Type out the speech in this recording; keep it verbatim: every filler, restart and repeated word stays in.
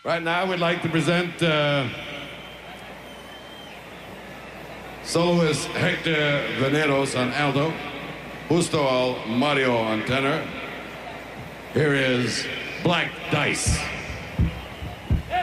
Right now, we'd like to present uh, soloist Hector Veneros on alto, Justo Al Mario on tenor. Here is Black Dice.